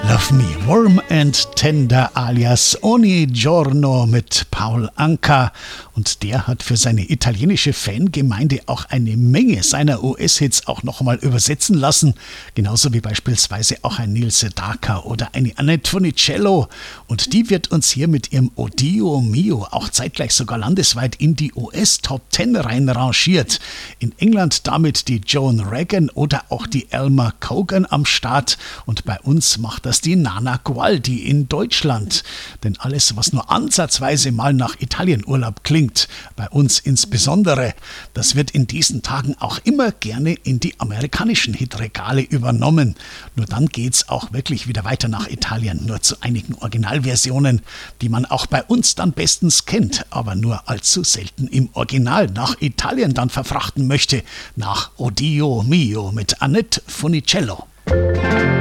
Love Me Warm and Tender alias Ogni Giorno mit Paul Anka. Und der hat für seine italienische Fangemeinde auch eine Menge seiner US-Hits auch nochmal übersetzen lassen. Genauso wie beispielsweise auch ein Neil Sedaka oder eine Annette Funicello. Und die wird uns hier mit ihrem Odio Mio auch zeitgleich sogar landesweit in die US-Top 10 rein rangiert. In England damit die Joan Regan oder auch die Elma Cogan am Start. Und bei uns macht das die Nana Gualdi in Deutschland. Denn alles, was nur ansatzweise mal nach Italienurlaub klingt, bei uns insbesondere, das wird in diesen Tagen auch immer gerne in die amerikanischen Hitregale übernommen. Nur dann geht's auch wirklich wieder weiter nach Italien, nur zu einigen Originalversionen, die man auch bei uns dann bestens kennt, aber nur allzu selten im Original nach Italien dann verfrachten möchte, nach Odio Mio mit Annette Funicello.